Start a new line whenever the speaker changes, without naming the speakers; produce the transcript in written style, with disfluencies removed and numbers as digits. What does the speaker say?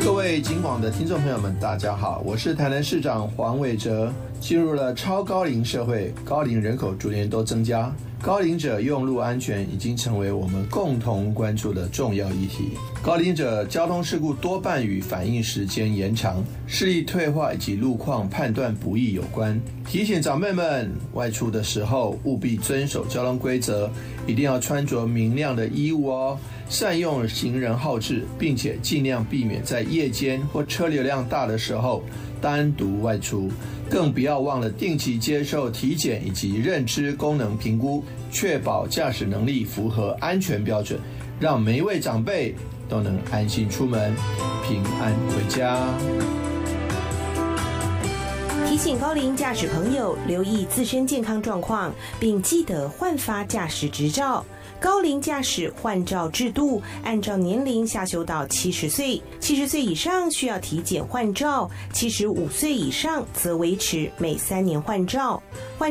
各位警广的听众朋友们，大家好，我是台南市长黄伟哲。进入了超高龄社会，高龄人口逐年都增加，高龄者用路安全已经成为我们共同关注的重要议题。高龄者交通事故多半与反应时间延长、视力退化以及路况判断不易有关。提醒长辈们外出的时候务必遵守交通规则，一定要穿着明亮的衣物哦，善用行人号志，并且尽量避免在夜间或车流量大的时候单独外出，更不要忘了定期接受体检以及认知功能评估，确保驾驶能力符合安全标准，让每一位长辈都能安心出门，平安回家。
提醒高龄驾驶朋友留意自身健康状况，并记得换发驾驶执照。高龄驾驶换照制度按照年龄下修到70岁，70岁以上需要体检换照，75岁以上则维持每3年换照。